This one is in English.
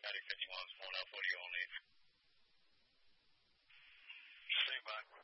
Paddock 51 is 4 now for you only. Stand by.